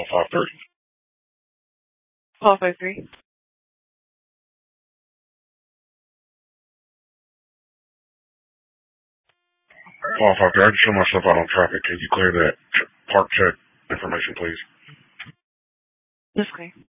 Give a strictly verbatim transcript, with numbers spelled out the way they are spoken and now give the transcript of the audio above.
uh, five thirty. twelve oh three. twelve five thirty. I can show myself out on traffic. Can you clear that park check information, please? This way.